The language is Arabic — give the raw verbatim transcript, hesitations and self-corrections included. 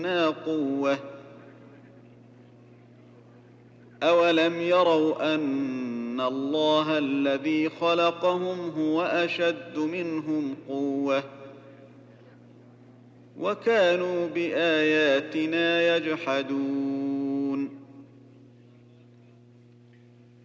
أدنى قوة. أولم يروا أن الله الذي خلقهم هو أشد منهم قوة وكانوا بآياتنا يجحدون